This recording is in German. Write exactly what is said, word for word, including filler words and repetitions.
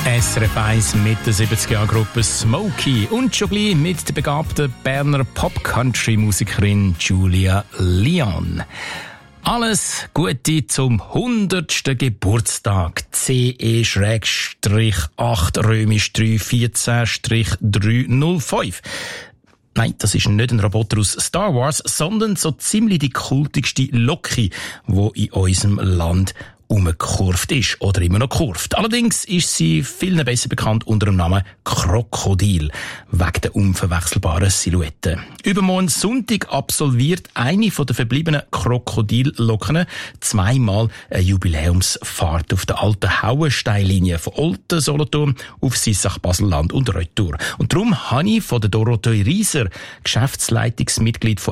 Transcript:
S R F eins mit der siebziger-Jahr-Gruppe Smokey und schon gleich mit der begabten Berner Pop-Country-Musikerin Julia Leon. Alles Gute zum hundertsten Geburtstag. C E acht römisch drei vierzehn drei null fünf. Nein, das ist nicht ein Roboter aus Star Wars, sondern so ziemlich die kultigste Loki, die in unserem Land umgekurvt ist oder immer noch kurvt. Allerdings ist sie vielen besser bekannt unter dem Namen Krokodil, wegen der unverwechselbaren Silhouette. Übermorgen Sonntag absolviert eine von den verbliebenen Krokodillocken zweimal eine Jubiläumsfahrt auf der alten Hauensteinlinie von Olten, Solothurn auf Sissach, Baselland und Retour. Und darum habe ich von der Dorothee Rieser, Geschäftsleitungsmitglied von